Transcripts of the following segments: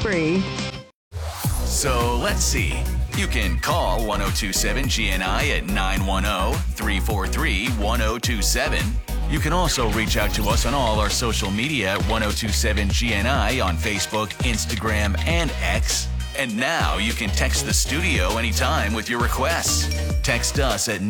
free. So let's see. You can call 1027-GNI at 910-343-1027. You can also reach out to us on all our social media at 1027-GNI on Facebook, Instagram, and X. And now you can text the studio anytime with your requests. Text us at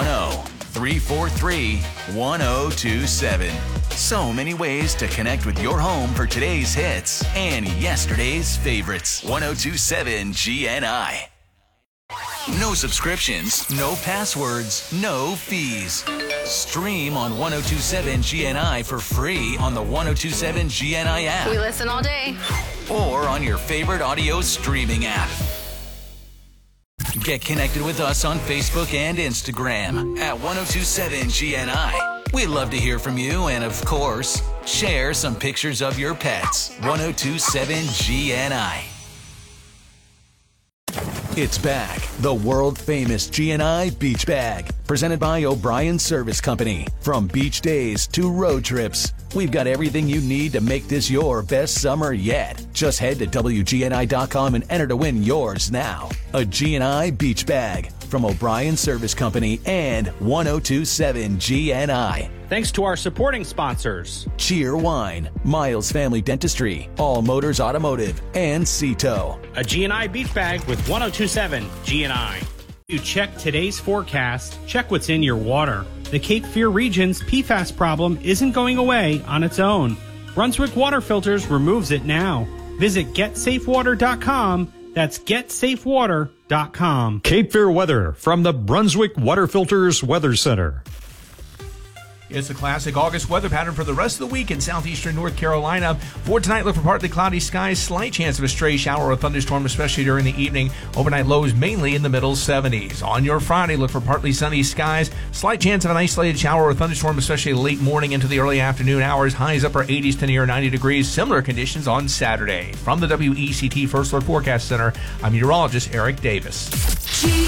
910-343-1027. So many ways to connect with your home for today's hits and yesterday's favorites. 1027 GNI. No subscriptions, no passwords, no fees. Stream on 1027 GNI for free on the 1027 GNI app. We listen all day. Or on your favorite audio streaming app. Get connected with us on Facebook and Instagram at 1027 GNI. We'd love to hear from you and, of course, share some pictures of your pets. 1027 GNI. It's back. The world-famous GNI Beach Bag. Presented by O'Brien Service Company. From beach days to road trips, we've got everything you need to make this your best summer yet. Just head to WGNI.com and enter to win yours now. A GNI Beach Bag from O'Brien Service Company and 1027 GNI. Thanks to our supporting sponsors: Cheer Wine, Miles Family Dentistry, All Motors Automotive, and Cito. A GNI Beach Bag with 1027 GNI. You check today's forecast, check what's in your water. The Cape Fear region's PFAS problem isn't going away on its own. Brunswick Water Filters removes it now. Visit GetSafeWater.com. That's GetSafeWater.com. Cape Fear weather from the Brunswick Water Filters Weather Center. It's a classic August weather pattern for the rest of the week in southeastern North Carolina. For tonight, look for partly cloudy skies, slight chance of a stray shower or thunderstorm, especially during the evening. Overnight lows mainly in the middle 70s. On your Friday, look for partly sunny skies, slight chance of an isolated shower or thunderstorm, especially late morning into the early afternoon hours. Highs upper 80s to near 90 degrees. Similar conditions on Saturday. From the WECT First Alert Forecast Center, I'm meteorologist Eric Davis.